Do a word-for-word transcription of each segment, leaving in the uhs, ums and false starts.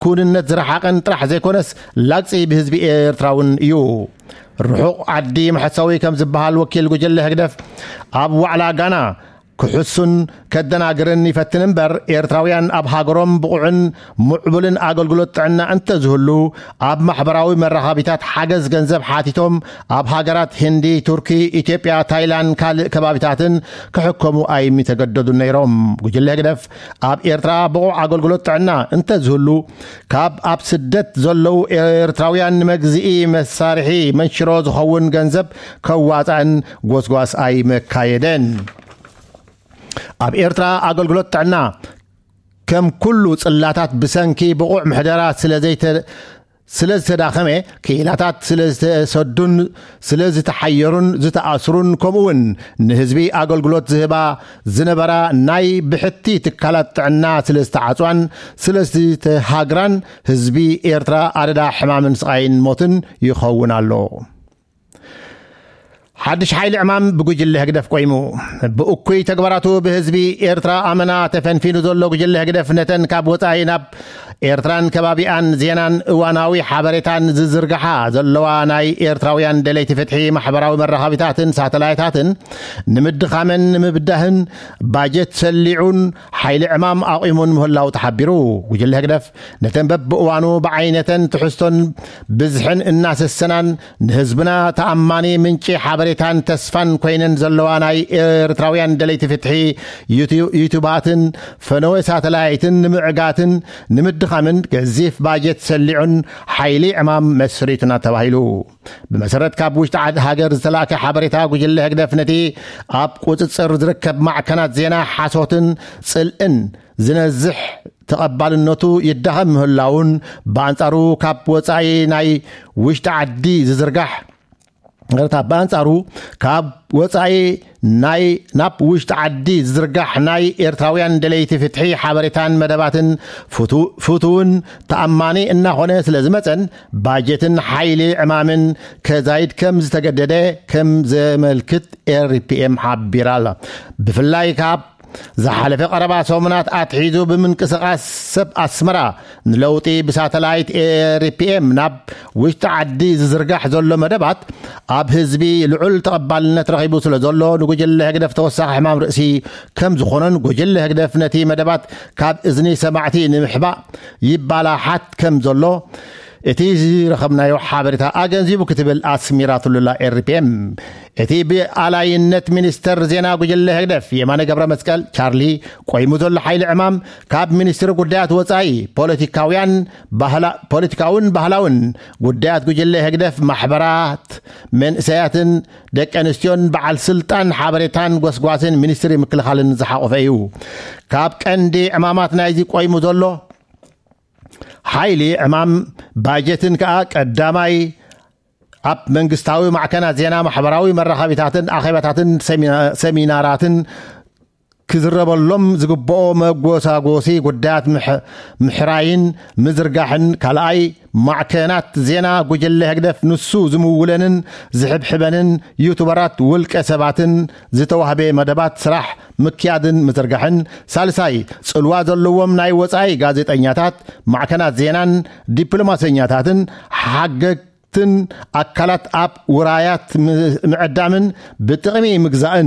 كونነት ዝረሓቀን ጥራሕ ዘይኮነስ ላግፂ ብህዝቢ ኤርትራውን እዩ ርሑቕ ዓዲ መሕሳዊ ከም ዝበሃል ወኪል ጉጅለ ህግደፍ ኣብ ዋዕላ ጋና كحسن كدنا قرن يفتن بر إيرتراويان أب هاجرم بقعن معبلن أقولقلت عنا أنت زهلو أب محبراوي من رهابيتات حجز جنزب حاتيتهم أب هاجرات هندي تركي إثيوبيا تايلاند كبابيتاتن كحكموا أي متجدد النيرم وجل هجدف أب إيرترا بقع أقولقلت عنا أنت زهلو كاب أب سدت زلو إيرتراويان مجزئي مسارحي منشروز خون جنزب كوات عن جوز جوز أي مكايدن أب إيرترا أقولقلت عنا كم كله صلاتات بسنكي بقوع محدرات سلازيت سلاز تداخمه كيلاتات سلاز سدون سلاز تحيرون زت أسرون كمون نهزبي أقولقلت زهبا زنبرا ناي بحتي تكالت عنا سلاز تعطوان سلاز تهاجران هزبي إيرترا أردا حمام سقاين موتن يخون الله حدش حيل عمام بجوجل هجدف قيمو بأكوي تجبراته بهزبي إيرترا أمنا تفنفينو زلو جوجل هجدف نتن كابوتا يناب إيرتران كبابيان زينان واناوي حبرتان زرقحا زلواناي إيرتراويان دليت فتحي محبراوي مرهابيتاتن ساتلايتاتن نمد خامن نمبدهن باجت سليعون حيل عمام أقيمون مهلاو تحبرو وجل هجدف نتن ببقوانو بعينتن تحستن بزحن الناس السنان نهزبنا تأماني منشي حبرتان تسفن كوينن زلواناي إيرتراويان دليت فتحي يوتيوباتن فنوي ساتلايتن نمعقاتن نمد خامن كزيف باجت سليعون حيلي عمام مسريتنا تواهيلو بمسرت كابوش تعد هاجر زلاك حبرتا وجل هجدف نتي أب قوتصر زركب مع كانت زينا حاسوتن سلئن زنزح تقبل النوتو يدهم هلاون بانتارو كاب وصاي ناي وش تعدي زرقح غيرتا بانتارو كاب وصاي ناي ناب وش تعدي زرقح ناي إيرتراويان دليتي فتحي حبرتان مدباتن فتو فتون تأماني إنه هنا سلازمتن باجتن حيلي عمامن كزايد كم زتجدده كم زملكت إر بي إم حبيرالا بفلاي كاب زحلف قربا سومنات اتحيزو بمنقسقاس سب اسمرا نلوطي بساتلايت اي بي ام ناب وش تعدي زرقح زلو مدبات اب حزبي لعل تقبلنا ترغيبو سلا زلو نجل هجدف توسع حمام راسي كم زخونن نجل هجدف نتي مدبات كاب اذني سمعتي نمحبا يبالا حت كم زلو اتي رقمنا يو حابرتا اجنزيبو كتب الاسميرات لله ار بي ام اتي بالاينت مينستر زينا جل هدف يمانه قبر مسقال تشارلي قيموزل حيل عمام كاب مينستر قدات وصاي بوليتيكاويان بهلا بوليتيكاون بهلاون قدات جل هدف محبرات من سياتن دقنستيون بعل سلطان حابرتان غسغواسن مينستر مكلخالن زحقفيو كاب قندي عماماتنا يزي قيموزلو حيلي عمام باجتن كاك الداماي أب منقستاوي معكنا زينا محبراوي مرخابيتاتن أخيباتاتن سميناراتن كزرب اللهم زقبو مقوسا قوسي قدات مح محراين مزرقاحن كالاي معكنات زينا قجل هقدف نسو زمولنن زحب حبنن يوتوبرات والكسباتن زتوهبي مدبات سراح مكيادن مزرقاحن سالساي سلواز اللوم ناي وصاي غازيت انياتات معكنات زينان دبلوماسينياتاتن حقق تن أكلت أب ورايات معدامن بتقمي مجزأن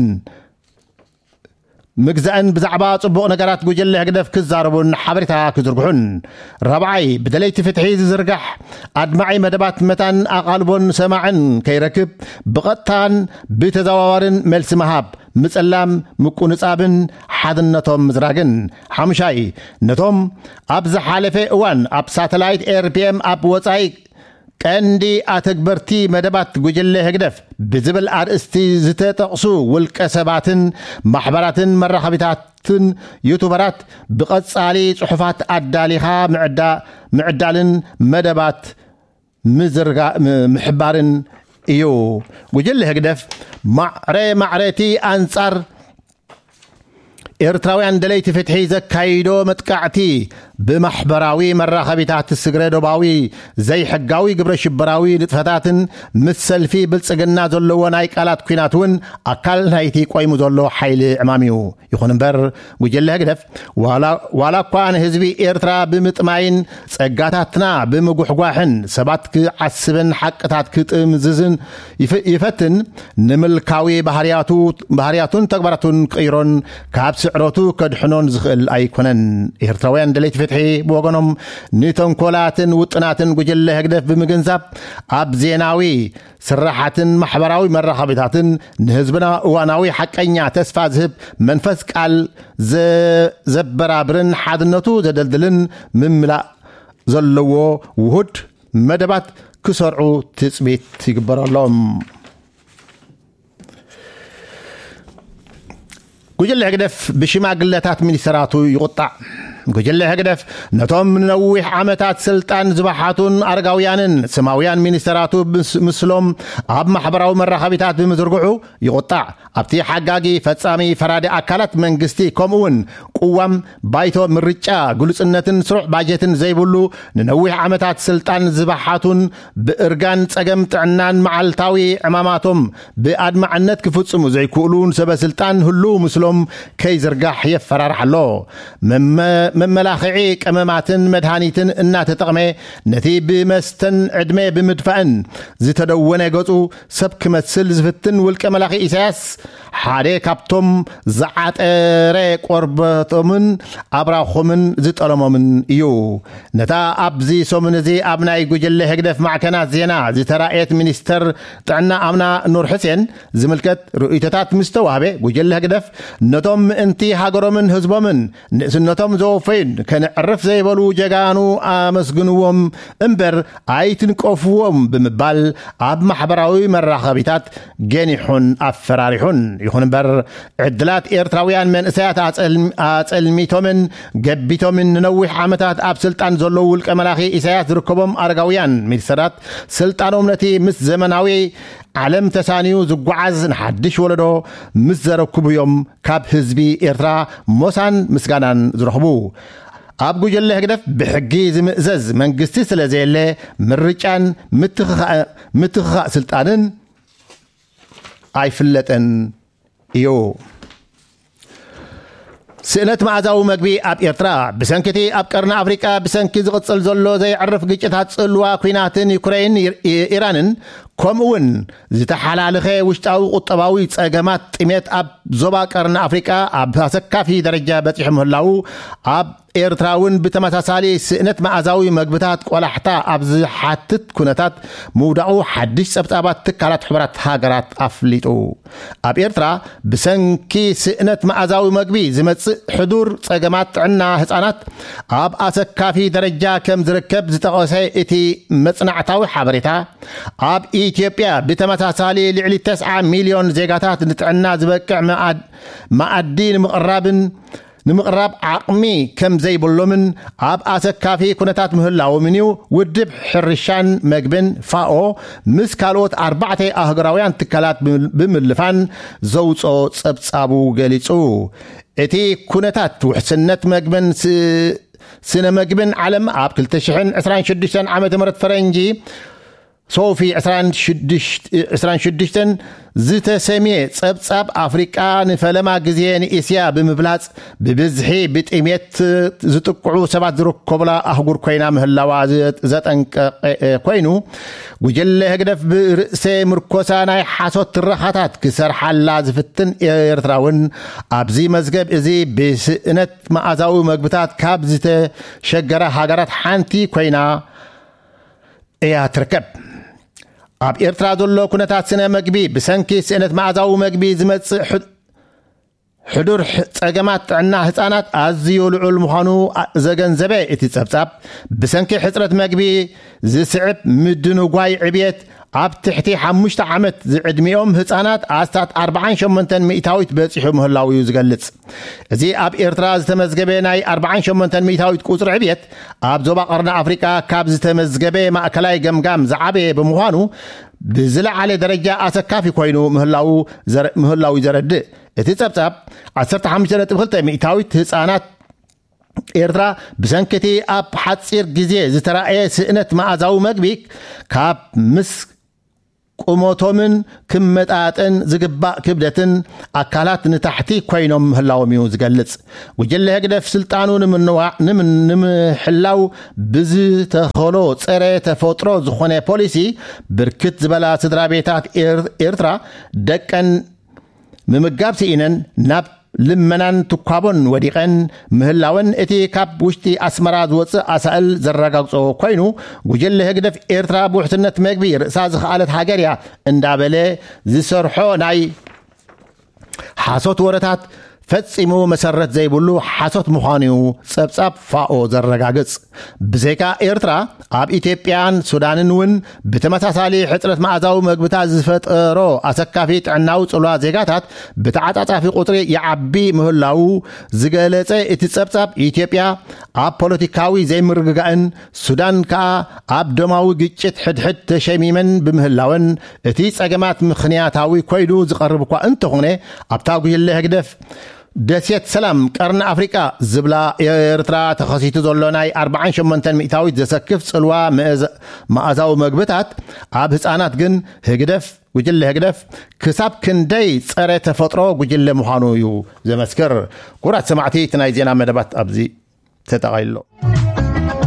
مجزأن بزعبات صبوق نقرات قجل هقدف كزاربون حبرتها كزرقحون ربعي بدليت فتحي زرقح أدمعي مدبات متان أقالبون سماعن كيركب بغطان بتزوارن ملس مهاب مسألام مكون صابن حدن نتوم مزراقن حمشاي نتوم أبز حالفة اوان أب ساتلايت اير بي ام أب وصاي كاندي أتكبرتي مدبات قجل هقدف بزبل أرستي زتتقصو والكسباتن محبراتن مرخبتاتن يوتوبرات بقصالي صحفات أداليها معدا معدالن مدبات مزرقا محبارن إيو قجل هقدف معري معريتي أنصار إيرتراويان دليت فتحي زكايدو متقعتي بمحبراዊ መራኸቢታት ስግረ ደባዊ ዘይሕጋዊ ግብረ ሽበራዊ ንጥፈታትን ምሰልፊ ብልጽግና ዘለዎ ናይ ቃላት ኩናት ውን ኣካል ናይቲ ቆይሙ ዘሎ ሓይሊ ዕማሚው ይኹን እምበር ጉጅለ ህግደፍ ዋላ ዋላ ኳን ህዝቢ ኤርትራ ብምጥማይን ጸጋታትና ብምጉሕጓሕን ሰባት ክዓስብን ሓቅታት ክጥምዝዝን ይፈትን ንምልካዊ ባህሪያቱ ባህሪያቱን ተግባራቱን ቀይሮን ካብ ስዕሮቱ ከድሕኖን ዝኽእል ኣይኮነን ኤርትራውያን ደለይቲ ፍትሒ ብወገኖም ንተንኮላትን ውጥናትን ጉጅለ ህግደፍ ብምግንዛብ ኣብ ዜናዊ ስራሓትን ማሕበራዊ መራኸቢታትን ንህዝብና እዋናዊ ሓቀኛ ተስፋ ዝህብ መንፈስ ቃል ዘበራብርን ሓድነቱ ዘደልድልን ምምላእ ዘለዎ ውሁድ መደባት ክሰርዑ ትጽቢት ይግበረሎም ጉጅለ ህግደፍ ብሽማግለታት ሚኒስትራቱ ይቁጣዕ ጉጅለ ህግደፍ ነቶም ነዊሕ ዓመታት ስልጣን ዝባሓቱን አርጋውያንን ሰማውያን ሚኒስትራቱ ምስሎም ኣብ ማሕበራዊ መራኸቢታት ብምዝርግሑ ይቁጣዕ ኣብቲ ሓጋጊ ፈጻሚ ፈራዲ አካላት መንግስቲ ከምኡውን ቁዋም ባይቶ ምርጫ ግሉጽነትን ስሩዕ ባጀትን ዘይብሉ ንነዊሕ ዓመታት ስልጣን ዝባሓቱን ብእርጋን ጸገም ጥዕናን መዓልታዊ ዕማማቶም ብኣድማዕነት ክፍጽሙ ዘይክእሉን ሰበስልጣን ሁሉ ምስሎም ከይዝርጋሕ የፈራርሓሎ መመላኽዒ ቀመማትን መድሃኒትን እናተጠቕመ ነቲ ብመስተን ዕድሜ ብምድፋእን ዝተደወነ ገጹ ሰብ ክመስል ዝፍትን ውልቀ መላኺ ኢሳያስ ሓደ ካብቶም ዝዓጠረ ቆርበቶምን አብራኾምን ዝጠለሞምን እዩ ነታ ኣብዚ ሶምን እዚ ኣብ ናይ ጉጅለ ህግደፍ ማዕከናት ዜና ዝተራእየት ሚኒስተር ጥዕና ኣምና ኑር ሕሴን ዝምልከት ርእይቶታት ምስተዋህበ ጉጅለ ህግደፍ ነቶም ምእንቲ ሃገሮምን ህዝቦምን ንእስነቶም ዘወፈይን ከንዕርፍ ዘይበሉ ጀጋኑ ኣመስግንዎም እምበር ኣይትንቆፍዎም ብምባል ኣብ ማሕበራዊ መራኸቢታት ገኒሑን ኣፈራሪሑን ይኹን እምበር ዕድላት ኤርትራውያን መንእሰያት ኣጸልሚቶምን ገቢቶምን ነዊሕ ዓመታት ኣብ ስልጣን ዘለዉ ውልቀ መላኺ ኢሳያስ ዝርከቦም አርጋውያን ሚኒስትራት ስልጣኖም ነቲ ምስ ዘመናዊ ዓለም ተሳኒዩ ዝጓዓዝ ንሓድሽ ወለዶ ምስ ዘረክቡ እዮም ካብ ህዝቢ ኤርትራ ሞሳን ምስጋናን ዝረኽቡ ኣብ ጉጅለ ህግደፍ ብሕጊ ዝምእዘዝ መንግስቲ ስለዘየለ ምርጫን ምትኽኻእ ስልጣንን ኣይፍለጠን እዩ ስእነት ማዕዛዊ መግቢ ኣብ ኤርትራ ብሰንኪቲ ኣብ ቀርና ኣፍሪቃ ብሰንኪ ዝቕጽል ዘሎ ዘይዕርፍ ግጭታት ጽልዋ ኩናትን ዩክሬን ኢራንን ከምኡውን ዝተሓላለኸ ውሽጣዊ ቁጠባዊ ጸገማት ጥሜት ኣብ ዞባ ቀርና ኣፍሪቃ ኣብ ኣሰካፊ ደረጃ በፂሑ ምህላው ኣብ ኤርትራውን ብተመሳሳሊ ስእነት ማዕዛዊ መግብታት ቆላሕታ ኣብ ዝሓትት ኩነታት ምውዳኡ ሓድሽ ጸብጻባት ትካላት ሕብረት ሃገራት ኣፍሊጡ ኣብ ኤርትራ ብሰንኪ ስእነት ማዕዛዊ መግቢ ዝመጽእ ሕዱር ጸገማት ጥዕና ህፃናት ኣብ ኣሰካፊ ደረጃ ከም ዝርከብ ዝጠቐሰ እቲ መጽናዕታዊ ሓበሬታ ኣብ ኢትዮጵያ ብተመሳሳሊ ልዕሊ تسعة ሚሊዮን ዜጋታት ንጥዕና ዝበቅዕ ማኣዲ ንምቕራብን ንምቕራብ ዓቕሚ ከም ዘይብሎምን ኣብ ኣሰካፊ ኩነታት ምህላዎም እዩ ውድብ ሕርሻን መግብን ፋኦ ምስ ካልኦት ኣርባዕተ ኣህጉራውያን ትካላት ብምልፋን ዘውፅኦ ጸብጻቡ ገሊጹ እቲ ኩነታት ውሕስነት መግብን ስነ መግብን ዓለም ኣብ ክልተ ሽሕን ዕስራን ሽዱሽተን ዓመተ ምህረት ፈረንጂ صوفي عشرين شدشتن زتسمي ጸብጻብ አፍሪቃ ንፈለማ ግዜ ንኤስያ ብምብላጽ ብብዝሒ ብጥሜት ዝጥቅዑ ሰባት ዝርከቡላ አህጉር ኮይና ምህላዋ ዘጠንቀቀ ኮይኑ ጉጅለ ህግደፍ ብርእሰ ምርኮሳ ናይ ሓሶት ትረኻታት ክሰርሓላ ዝፍትን ኤርትራውን ኣብዚ መዝገብ እዚ ብስእነት ማዕዛዊ መግብታት ካብ ዝተሸገረ ሃገራት ሓንቲ ኮይና እያ ትርከብ ኣብ ኤርትራ ዘሎ ኩነታት ስነ መግቢ ብሰንኪ ስእነት ማዕዛዊ መግቢ ዝመጽእ ሕዱር ጸገማት ጥዕና ህፃናት ኣዝዩ ልዑል ምዃኑ ዘገንዘበ እቲ ጸብጻብ ብሰንኪ ሕፅረት መግቢ ዝስዕብ ምድንጓይ ዕብየት ኣብ ትሕቲ ሓሙሽተ ዓመት ዝዕድሚኦም ህፃናት ኣስታት ኣርባዓን ሸሞንተን ሚእታዊት በፂሑ ምህላው እዩ ዝገልጽ እዚ ኣብ ኤርትራ ዝተመዝገበ ናይ ኣርባዓን ሸሞንተን ሚእታዊት ቁጽሪ ዕብየት ኣብ ዞባ ቀርና ኣፍሪቃ ካብ ዝተመዝገበ ማእከላይ ገምጋም ዝዓበየ ብምዃኑ ብዝለዓለ ደረጃ ኣሰካፊ ኮይኑ ምህላው ምህላው ይዘረድእ እቲ ጸብጻብ ዓሰርተ ሓሙሽተ ነጥቢ ክልተ ሚእታዊት ህፃናት ኤርትራ ብሰንከቲ ኣብ ሓፂር ግዜ ዝተራእየ ስእነት መዓዛዊ መግቢ ካብ ምስ ቁሞቶምን ክመጣጠን ዝግባእ ክብደትን ኣካላት ንታሕቲ ኮይኖም ምህላዎም እዩ ዝገልጽ ጉጅለ ህግደፍ ስልጣኑ ንምሕላው ብዝተኸሎ ፀረ ተፈጥሮ ዝኾነ ፖሊሲ ብርክት ዝበላ ስድራ ቤታት ኤርትራ ደቀን ምምጋብ ሲኢነን ናብ ልመናን ትኳቦን ወዲቀን ምህላውን እቲ ካብ ውሽጢ ኣስመራ ዝወፅእ ኣሳእል ዘረጋግጾ ኮይኑ ጉጅለ ህግደፍ ኤርትራ ብውሕትነት መግቢ ርእሳ ዝኽኣለት ሃገር እያ እንዳበለ ዝሰርሖ ናይ ሓሶት ወረታት ፈጺሙ መሰረት ዘይብሉ ሓሶት ምዃኑ ጸብጻብ ፋኦ ዘረጋግጽ ብዘይካ ኤርትራ ኣብ ኢትዮጵያን ሱዳንን ውን ብተመሳሳሊ ሕፅረት መዓዛዊ መግብታት ዝፈጠሮ ኣሰካፊ ጥዕናዊ ጽልዋ ዜጋታት ብተዓጻጻፊ ቁጥሪ ይዓቢ ምህላው ዝገለጸ እቲ ጸብጻብ ኢትዮጵያ ኣብ ፖለቲካዊ ዘይምርግጋእን ሱዳን ከዓ ኣብ ደማዊ ግጭት ሕድሕድ ተሸሚመን ብምህላውን እቲ ጸገማት ምኽንያታዊ ኮይኑ ዝቐርብ እኳ እንተኾነ ኣብታ ጉጅለ ህግደፍ ደሴት ሰላም ቀርኒ ኣፍሪቃ ዝብላ ኤርትራ ተኸሲቱ ዘሎ ናይ ኣርባዓን ሸሞንተን ሚእታዊት ዘሰክፍ ጽልዋ መዓዛዊ መግብታት ኣብ ህፃናት ግን ህግደፍ ጉጅለ ህግደፍ ክሳብ ክንደይ ፀረ ተፈጥሮ ጉጅለ ምዃኑ እዩ ዘመስክር ኩራት ሰማዕቲ ናይ ዜና መደባት ኣብዚ ተጠቃይሎ